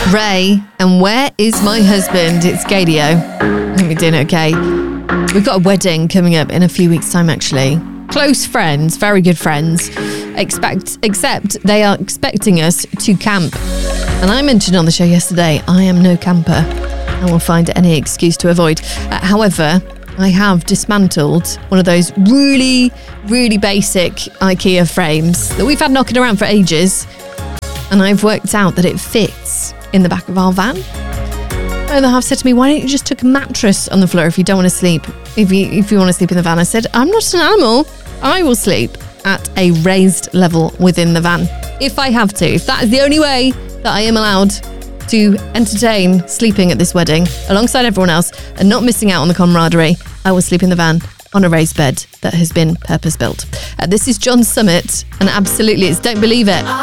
Ray, and Where Is My Husband? It's Gadio. Hope you're doing okay. We've got a wedding coming up in a few weeks' time, actually. Close friends, very good friends. Except they are expecting us to camp. And I mentioned on the show yesterday, I am no camper. I will find any excuse to avoid. However, I have dismantled one of those really, really basic IKEA frames that we've had knocking around for ages. And I've worked out that it fits in the back of our van. And they have said to me, why don't you just tuck a mattress on the floor if you don't want to sleep? If you want to sleep in the van. I said, I'm not an animal. I will sleep at a raised level within the van. If I have to. If that is the only way that I am allowed to entertain sleeping at this wedding alongside everyone else and not missing out on the camaraderie, I will sleep in the van on a raised bed that has been purpose-built. This is John Summit, and absolutely, it's Don't Believe It.